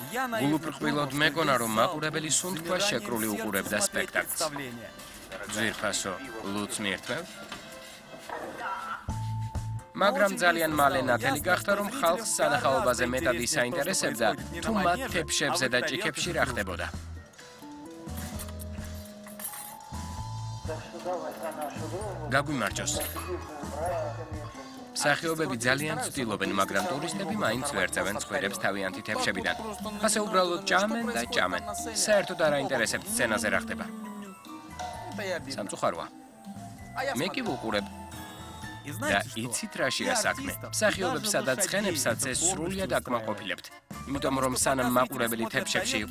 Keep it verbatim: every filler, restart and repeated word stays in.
გულუბრყვილოდ მეგონა, რომ მაყურებელი სუნთქვა შეკრული უყურებდა სპექტაკლს. ძვირფასო ლუც მიერთმევ. მაგრამ ძალიან მალე ნათელი გახდა, რომ ხალხს სანახაობაზე მეტად ისაინტერესებდა, თუ მათ თეფშებზე და ჭიქებში რა ხდებოდა. გაგვიმარჯოს. მსახიობები ძალიან ცდილობენ, მაგრამ ტურისტები მაინც ვერ წევენ ცხვირებს თავიანთი თეფშებიდან. ასე უბრალოდ ჭამენ და ჭამენ. საერთოდ არ აინტერესებთ სცენაზე რა ხდება. სამწუხაროა. მე კი ვუყურებ. და იცით რაშია საქმე? მსახიობებსა და ცხენებსაც ეს სრულიად აკმაყოფილებთ. იმიტომ რომ სანამ მაყურებელი თეფშებში